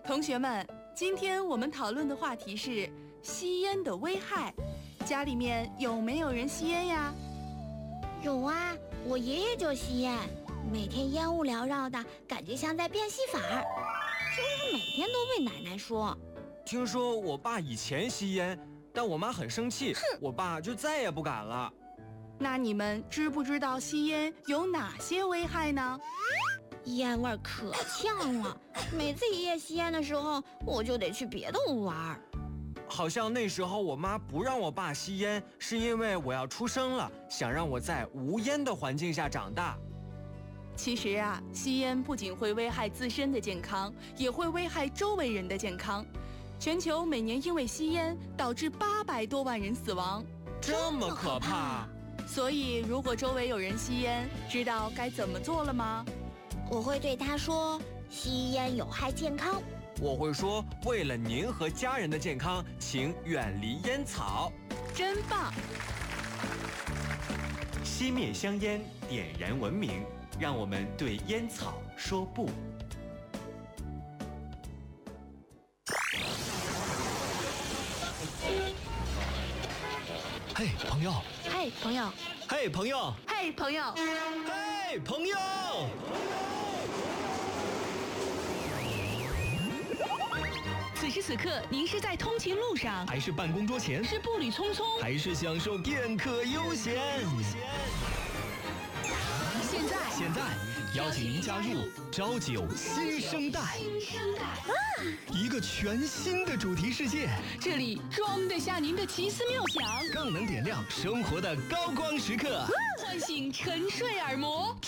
同学们，今天我们讨论的话题是吸烟的危害。家里面有没有人吸烟呀？ 有啊，我爷爷就吸烟，每天烟雾缭绕的，感觉像在变戏法儿，就是每天都被奶奶说。 听说我爸以前吸烟，但我妈很生气，我爸就再也不敢了。 那你们知不知道吸烟有哪些危害呢？ 烟味可呛了，每次爷爷吸烟的时候，我就得去别的屋玩。 好像那时候我妈不让我爸吸烟，是因为我要出生了，想让我在无烟的环境下长大。 其实啊，吸烟不仅会危害自身的健康，也会危害周围人的健康。全球每年因为吸烟导致800多万人死亡， 这么可怕！ 所以如果周围有人吸烟，知道该怎么做了吗？ 我会对他说，吸烟有害健康。 我会说，为了您和家人的健康，请远离烟草。 真棒！ 熄灭香烟，点燃文明，让我们对烟草说不。 嘿，朋友！ 嘿，朋友！ 嘿，朋友！ 嘿，朋友！ 嘿，朋友！ 此时此刻，您是在通勤路上， 还是办公桌前， 是步履匆匆， 还是享受片刻悠闲？现在，邀请您加入朝9新生代，一个全新的主题世界， 这里装得下您的奇思妙想， 更能点亮生活的高光时刻， 唤醒沉睡耳膜。